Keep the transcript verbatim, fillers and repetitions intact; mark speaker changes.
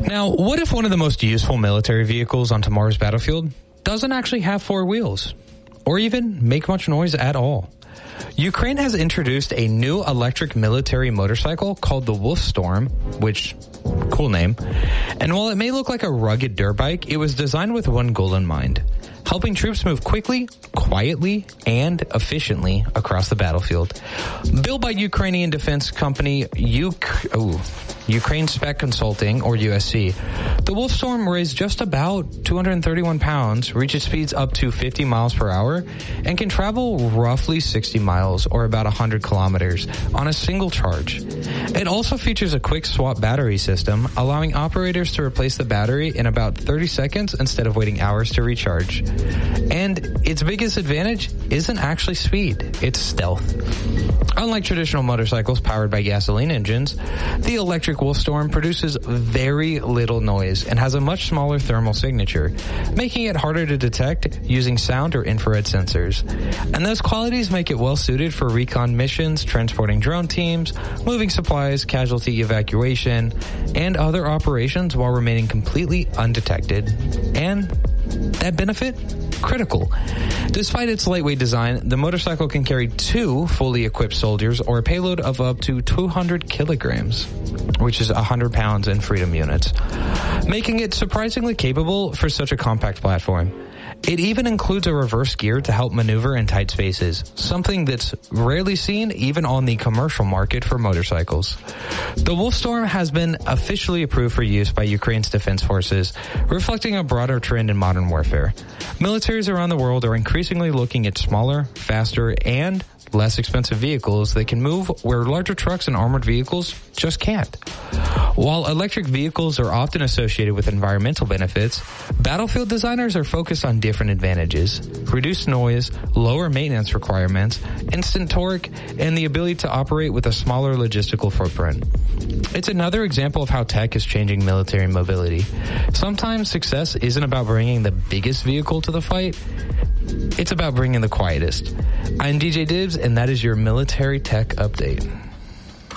Speaker 1: Now, what if one of the most useful military vehicles on tomorrow's battlefield doesn't actually have four wheels, or even make much noise at all? Ukraine has introduced a new electric military motorcycle called the Wolfstorm, which, cool name. And while it may look like a rugged dirt bike, it was designed with one goal in mind: helping troops move quickly, quietly, and efficiently across the battlefield. Built by Ukrainian defense company Uk- oh, Ukraine Spec Consulting, or U S C, the Wolfstorm weighs just about two hundred thirty-one pounds, reaches speeds up to fifty miles per hour, and can travel roughly sixty miles, or about one hundred kilometers, on a single charge. It also features a quick swap battery system, allowing operators to replace the battery in about thirty seconds instead of waiting hours to recharge. And its biggest advantage isn't actually speed, it's stealth. Unlike traditional motorcycles powered by gasoline engines, the electric Wolfstorm produces very little noise and has a much smaller thermal signature, making it harder to detect using sound or infrared sensors. And those qualities make it well suited for recon missions, transporting drone teams, moving supplies, casualty evacuation, and other operations while remaining completely undetected. And that benefit? Critical. Despite its lightweight design, the motorcycle can carry two fully equipped soldiers or a payload of up to two hundred kilograms, which is one hundred pounds in freedom units, making it surprisingly capable for such a compact platform. It even includes a reverse gear to help maneuver in tight spaces, something that's rarely seen even on the commercial market for motorcycles. The Wolfstorm has been officially approved for use by Ukraine's defense forces, reflecting a broader trend in modern warfare. Militaries around the world are increasingly looking at smaller, faster, and less expensive vehicles that can move where larger trucks and armored vehicles just can't. While electric vehicles are often associated with environmental benefits, battlefield designers are focused on different advantages: reduced noise, lower maintenance requirements, instant torque, and the ability to operate with a smaller logistical footprint. It's another example of how tech is changing military mobility. Sometimes success isn't about bringing the biggest vehicle to the fight, it's about bringing the quietest. I'm D J Dibs, and that is your military tech update.